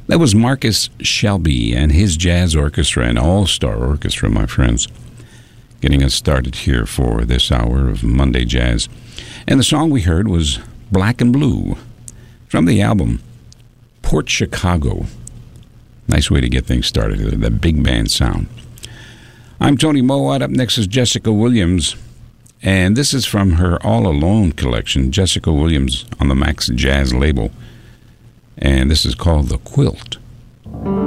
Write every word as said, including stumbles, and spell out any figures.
That was Marcus Shelby and his jazz orchestra, an all-star orchestra, my friends, getting us started here for this hour of Monday Jazz. And the song we heard was Black and Blue from the album Port Chicago. Nice way to get things started, that big band sound. I'm Tony Mowat. Up next is Jessica Williams, and this is from her All Alone collection, Jessica Williams on the Max Jazz label, and this is called The Quilt.